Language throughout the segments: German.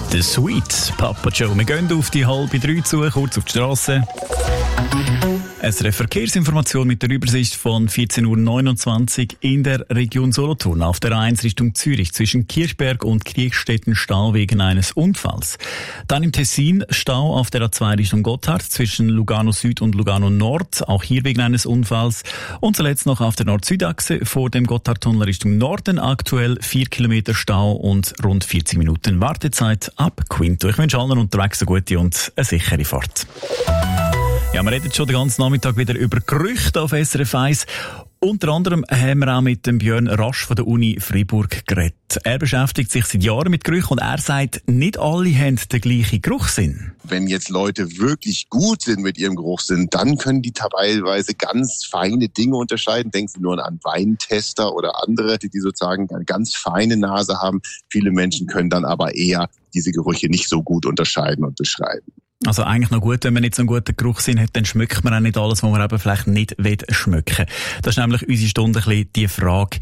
The Sweet Papa Joe. Wir gehen auf die 2:30 zu, kurz auf die Strasse. SRF Verkehrsinformation mit der Übersicht von 14:29 Uhr in der Region Solothurn. Auf der A1 Richtung Zürich zwischen Kirchberg und Kriechstetten Stau wegen eines Unfalls. Dann im Tessin Stau auf der A2 Richtung Gotthard zwischen Lugano Süd und Lugano Nord, auch hier wegen eines Unfalls. Und zuletzt noch auf der Nord-Süd-Achse vor dem Gotthardtunnel Richtung Norden aktuell 4 Kilometer Stau und rund 40 Minuten Wartezeit ab Quinto. Ich wünsche allen unterwegs eine gute und eine sichere Fahrt. Ja, wir reden schon den ganzen Nachmittag wieder über Gerüchte auf SRF 1. Unter anderem haben wir auch mit dem Björn Rasch von der Uni Freiburg geredet. Er beschäftigt sich seit Jahren mit Gerüchen und er sagt, nicht alle haben den gleichen Geruchssinn. Wenn jetzt Leute wirklich gut sind mit ihrem Geruchssinn, dann können die teilweise ganz feine Dinge unterscheiden. Denken Sie nur an Weintester oder andere, die sozusagen eine ganz feine Nase haben. Viele Menschen können dann aber eher diese Gerüche nicht so gut unterscheiden und beschreiben. Also eigentlich noch gut, wenn man nicht so einen guten Geruchssinn hat, dann schmeckt man auch nicht alles, was man eben vielleicht nicht schmecken will. Das ist nämlich unsere Stunde ein bisschen die Frage,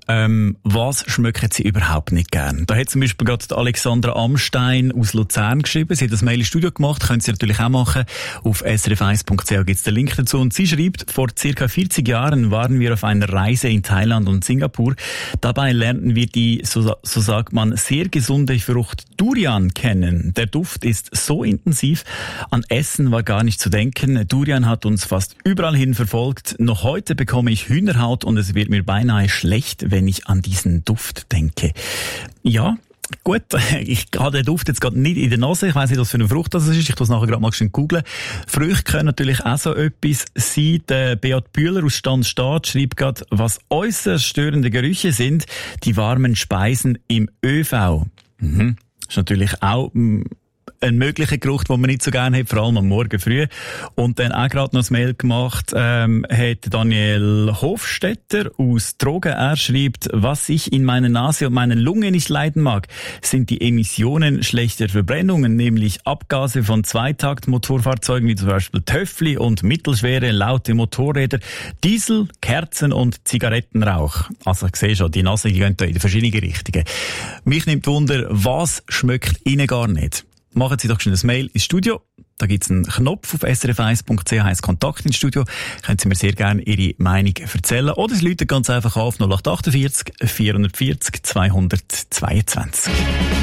was schmecken Sie überhaupt nicht gern? Da hat zum Beispiel gerade Alexandra Amstein aus Luzern geschrieben. Sie hat das Mail ins Studio gemacht, können Sie natürlich auch machen. Auf srf1.ch gibt es den Link dazu. Und sie schreibt, vor circa 40 Jahren waren wir auf einer Reise in Thailand und Singapur. Dabei lernten wir die, so sagt man, sehr gesunde Frucht Durian kennen. Der Duft ist so intensiv, an Essen war gar nicht zu denken. Durian hat uns fast überall hin verfolgt. Noch heute bekomme ich Hühnerhaut und es wird mir beinahe schlecht, wenn ich an diesen Duft denke. Ja, gut, ich habe den Duft jetzt gerade nicht in der Nase. Ich weiss nicht, was für eine Frucht das ist. Ich tue es nachher gerade mal schnell googeln. Früchte können natürlich auch so etwas sein. Der Beat Bühler aus Stanstadt schreibt gerade, was äußerst störende Gerüche sind, die warmen Speisen im ÖV. Das ist natürlich auch ein möglicher Geruch, den man nicht so gerne hat, vor allem am Morgen früh. Und dann auch gerade noch ein Mail gemacht, hat Daniel Hofstetter aus Trogen. Er schreibt, was ich in meiner Nase und meiner Lunge nicht leiden mag, sind die Emissionen schlechter Verbrennungen, nämlich Abgase von Zweitaktmotorfahrzeugen, wie zum Beispiel Töffli und mittelschwere, laute Motorräder, Diesel, Kerzen und Zigarettenrauch. Also ich sehe schon, die Nase, die gehen da in verschiedene Richtungen. Mich nimmt Wunder, was schmeckt Ihnen gar nicht? Machen Sie doch schon ein Mail ins Studio. Da gibt es einen Knopf auf srf1.ch, heisst Kontakt ins Studio. Können Sie mir sehr gerne Ihre Meinung erzählen. Oder Sie rufen ganz einfach auf 0848 440 222.